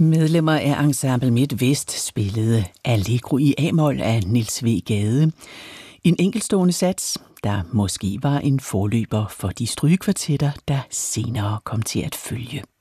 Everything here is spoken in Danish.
Medlemmer af Ensemble MidtVest spillede Allegro i A-mol af Niels W. Gade. En enkeltstående sats, der måske var en forløber for de strygekvartetter, der senere kom til at følge.